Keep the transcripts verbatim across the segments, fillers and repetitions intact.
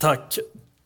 Tack.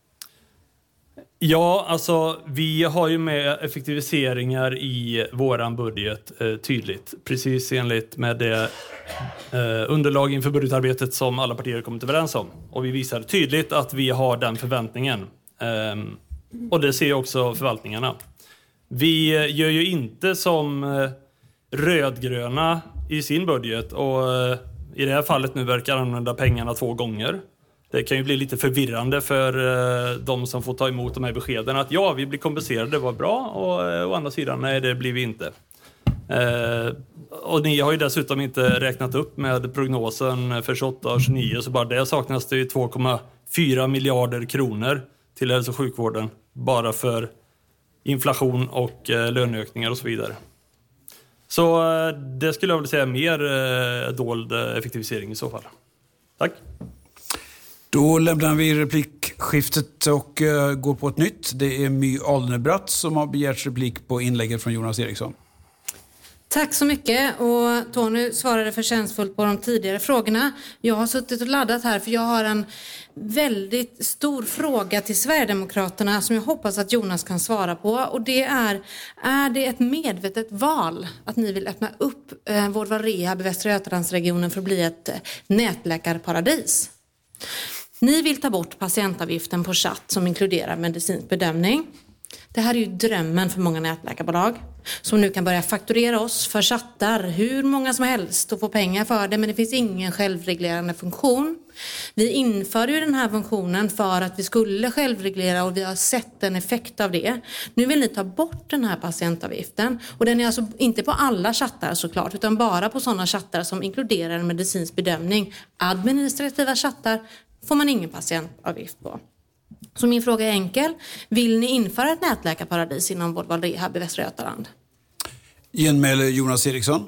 Ja, alltså vi har ju med effektiviseringar i våran budget eh, tydligt. Precis enligt med det eh, underlag inför budgetarbetet som alla partier kommit överens om. Och vi visar tydligt att vi har den förväntningen. Eh, och det ser också förvaltningarna. Vi gör ju inte som eh, rödgröna i sin budget och eh, i det här fallet nu verkar använda pengarna två gånger. Det kan ju bli lite förvirrande för eh, de som får ta emot de här beskeden att ja, vi blir kompenserade, det var bra, och eh, å andra sidan, nej, det blir vi inte. Eh, och ni har ju dessutom inte räknat upp med prognosen för tjugoåtta och tjugonio, så bara det saknas det ju två komma fyra miljarder kronor till hälso- och sjukvården bara för inflation och eh, löneökningar och så vidare. Så eh, det skulle jag vilja säga mer eh, dold effektivisering i så fall. Tack. Då lämnar vi replikskiftet och uh, går på ett nytt. Det är My Alnebratt som har begärt replik på inlägget från Jonas Eriksson. Tack så mycket, och Tony svarade förtjänstfullt på de tidigare frågorna. Jag har suttit och laddat här för jag har en väldigt stor fråga till Sverigedemokraterna som jag hoppas att Jonas kan svara på. Och det är, är det ett medvetet val att ni vill öppna upp eh, vård och rehab i Västra Götalandsregionen för att bli ett eh, nätläkarparadis? Ni vill ta bort patientavgiften på chatt som inkluderar medicinsk bedömning. Det här är ju drömmen för många nätläkarbolag som nu kan börja fakturera oss för chattar, hur många som helst, och få pengar för det, men det finns ingen självreglerande funktion. Vi införde ju den här funktionen för att vi skulle självreglera och vi har sett en effekt av det. Nu vill ni ta bort den här patientavgiften, och den är alltså inte på alla chattar såklart, utan bara på sådana chattar som inkluderar en medicinsk bedömning. Administrativa chattar får man ingen patientavgift på. Så min fråga är enkel. Vill ni införa ett nätläkarparadis inom vård och rehab i Västra Götaland? Genmäle Jonas Eriksson.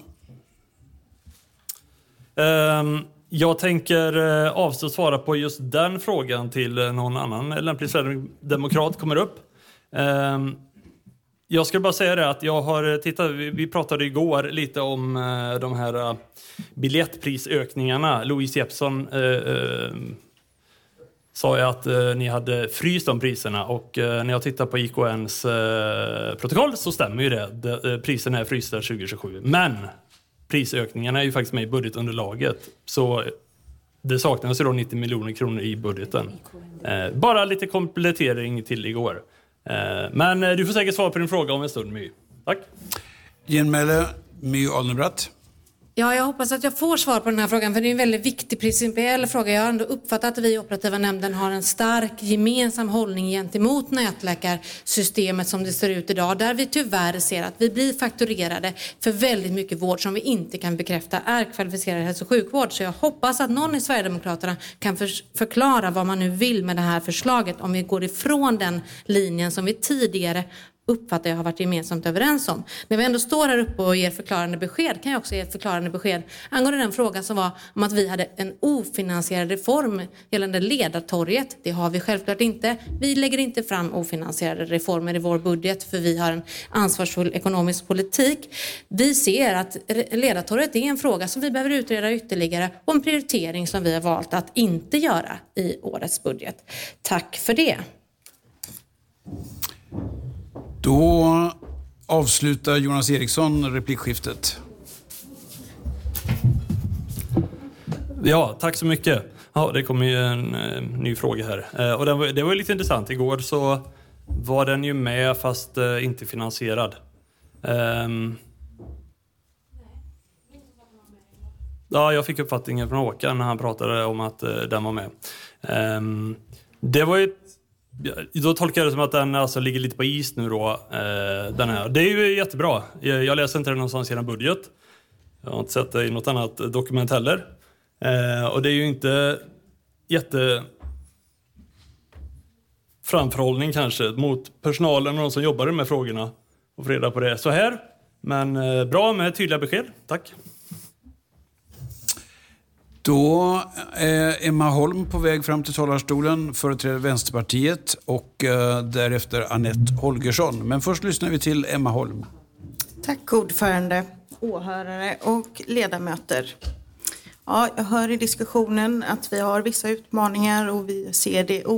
Um, jag tänker uh, avstå att svara på just den frågan till uh, någon annan lämplig demokrat kommer upp. Um, jag skulle bara säga det att jag har tittat, vi, vi pratade igår lite om uh, de här uh, biljettprisökningarna. Louise Jeppsson uh, uh, sa jag att eh, ni hade fryst de priserna, och eh, när jag tittar på I K N:s eh, protokoll så stämmer ju det. De, eh, priserna är frysta tjugo tjugosju. Men prisökningarna är ju faktiskt med i budgetunderlaget. Så det saknas ju då nittio miljoner kronor i budgeten. Eh, bara lite komplettering till igår. Eh, men eh, du får säkert svara på din fråga om en stund, My. Tack. Genmäle My Alnebratt. Ja, jag hoppas att jag får svar på den här frågan, för det är en väldigt viktig principiell fråga. Jag har ändå uppfattat att vi i operativa nämnden har en stark gemensam hållning gentemot nätläkarsystemet som det ser ut idag, där vi tyvärr ser att vi blir fakturerade för väldigt mycket vård som vi inte kan bekräfta är kvalificerad hälso- och sjukvård. Så jag hoppas att någon i Sverigedemokraterna kan för- förklara vad man nu vill med det här förslaget, om vi går ifrån den linjen som vi tidigare uppfattar jag har varit gemensamt överens om. När vi ändå står här uppe och ger förklarande besked, kan jag också ge ett förklarande besked angående den frågan som var om att vi hade en ofinansierad reform gällande ledartorget. Det har vi självklart inte. Vi lägger inte fram ofinansierade reformer i vår budget, för vi har en ansvarsfull ekonomisk politik. Vi ser att ledartorget är en fråga som vi behöver utreda ytterligare, och en prioritering som vi har valt att inte göra i årets budget. Tack för det. Då avslutar Jonas Eriksson replikskiftet. Ja, tack så mycket. Ja, det kommer ju en eh, ny fråga här. Eh, och den var, det var ju lite intressant. Igår så var den ju med fast eh, inte finansierad. Um, ja, jag fick uppfattningen från Håkan när han pratade om att eh, den var med. Um, det var ju... Då tolkar jag det som att den alltså ligger lite på is nu då. Eh, den här. Det är ju jättebra. Jag, jag läser inte det någonstans i en budget. Jag har inte sett det i något annat dokument heller. Eh, och det är ju inte jätte framförhållning kanske mot personalen och de som jobbar med frågorna och få reda på det så här. Men eh, bra med tydliga besked. Tack. Då är Emma Holm på väg fram till talarstolen, företräder Vänsterpartiet, och eh, därefter Anette Holgersson. Men först lyssnar vi till Emma Holm. Tack ordförande, åhörare och ledamöter. Ja, jag hör i diskussionen att vi har vissa utmaningar och vi ser det